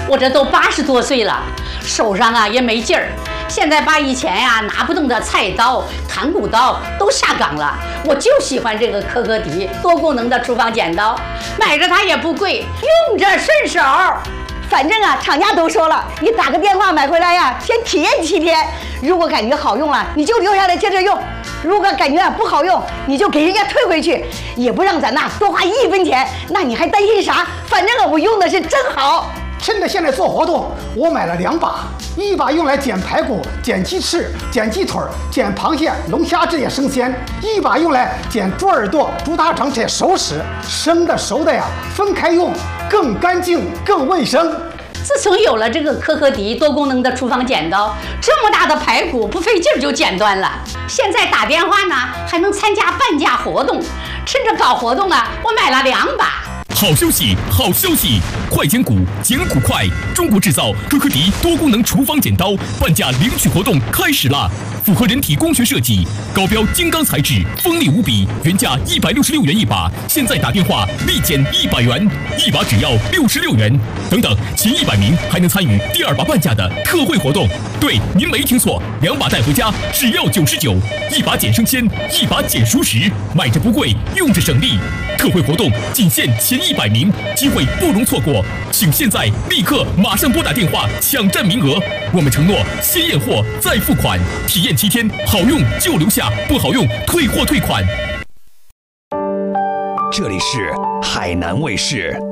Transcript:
我这都80多岁了，手上啊也没劲儿。现在把以前呀拿不动的菜刀、砍骨刀都下岗了，我就喜欢这个科科迪多功能的厨房剪刀，买着它也不贵，用着顺手。 反正啊，厂家都说了，你打个电话买回来呀，先体验7天。如果感觉好用了，你就留下来接着用；如果感觉不好用，你就给人家退回去，也不让咱呐多花1分钱。那你还担心啥？反正我用的是真好。 趁着现在做活动，我买了2把，一把用来剪排骨、剪鸡翅、剪鸡腿、剪螃蟹、龙虾这些生鲜；一把用来剪猪耳朵、猪大肠这些熟食。生的熟的呀，分开用，更干净、更卫生。 自从有了这个科科迪多功能的厨房剪刀，这么大的排骨不费劲儿就剪断了。现在打电话呢，还能参加半价活动。趁着搞活动啊，我买了2把。 好消息，好消息！快剪骨，剪骨快！中国制造科科迪多功能厨房剪刀半价领取活动开始啦！符合人体工学设计，高标金刚材质，锋利无比，原价166元一把，现在打电话立减100元，一把只要66元。等等，前100名还能参与第2把半价的特惠活动。对，您没听错，2把带回家只要99，一把减生鲜，一把减熟食，买着不贵，用着省力。特惠活动仅限前100名，机会不容错过，请现在立刻马上拨打电话抢占名额。我们承诺先验货再付款，体验7天，好用就留下，不好用退货退款。 这里是海南卫视。